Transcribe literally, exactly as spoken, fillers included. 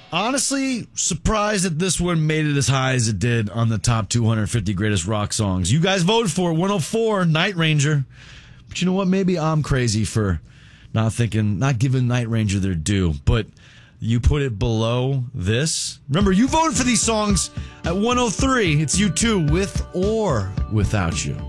Honestly, surprised that this one made it as high as it did on the top two hundred fifty greatest rock songs. You guys voted for one oh four, Night Ranger. But you know what? Maybe I'm crazy for not thinking, not giving Night Ranger their due. But you put it below this. Remember, you voted for these songs at one oh three. It's U two, With or Without You.